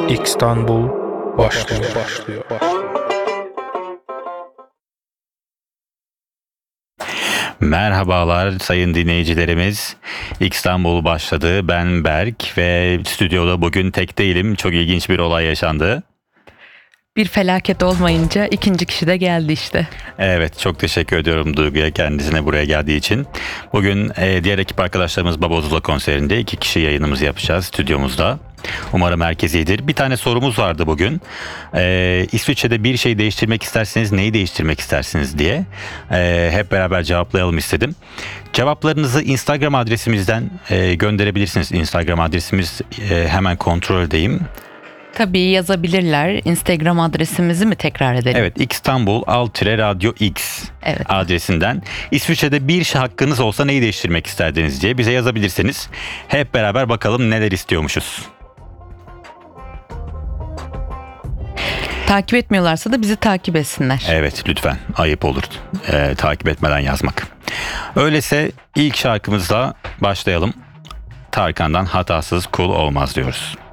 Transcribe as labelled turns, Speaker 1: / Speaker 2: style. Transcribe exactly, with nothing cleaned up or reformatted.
Speaker 1: İstanbul başlıyor. başlıyor.
Speaker 2: Merhabalar sayın dinleyicilerimiz. İstanbul başladı. Ben Berk ve stüdyoda bugün tek değilim. Çok ilginç bir olay yaşandı.
Speaker 3: Bir felaket olmayınca ikinci kişi de geldi işte.
Speaker 2: Evet, çok teşekkür ediyorum Duygu'ya, kendisine buraya geldiği için. Bugün e, diğer ekip arkadaşlarımız Babozula konserinde iki kişi yayınımızı yapacağız stüdyomuzda. Umarım herkes iyidir. Bir tane sorumuz vardı bugün. Ee, İsviçre'de bir şey değiştirmek isterseniz neyi değiştirmek istersiniz diye ee, hep beraber cevaplayalım istedim. Cevaplarınızı Instagram adresimizden e, gönderebilirsiniz. Instagram adresimiz e, hemen kontrol edeyim.
Speaker 3: Tabii yazabilirler. Instagram adresimizi mi tekrar edelim?
Speaker 2: Evet, İstanbul alt radyo X
Speaker 3: Evet.
Speaker 2: adresinden İsviçre'de bir şey hakkınız olsa neyi değiştirmek isterdiniz diye bize yazabilirsiniz. Hep beraber bakalım neler istiyormuşuz.
Speaker 3: Takip etmiyorlarsa da bizi takip etsinler.
Speaker 2: Evet, lütfen, ayıp olur ee, takip etmeden yazmak. Öyleyse ilk şarkımızla başlayalım. Tarkan'dan Hatasız Kul Olmaz diyoruz.